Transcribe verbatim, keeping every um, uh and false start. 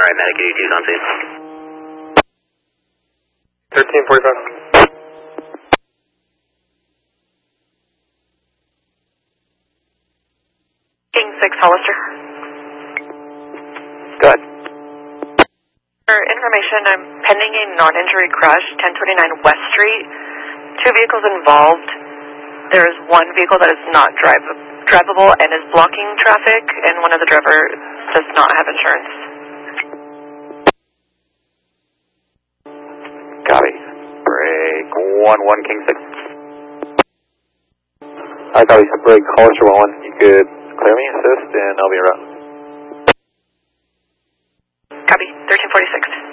Alright, Medic eighty-two on scene. thirteen forty-five. King six, Hollister. Go ahead. For information, I'm pending a non-injury crash, ten twenty-nine West Street. Two vehicles involved. There is one vehicle that is not drive drivable and is blocking traffic, and one of the drivers does not have insurance. Copy. Break one one King six. I copy. Break Hollister one one. You could clear me, assist, and I'll be around. Copy, thirteen forty-six.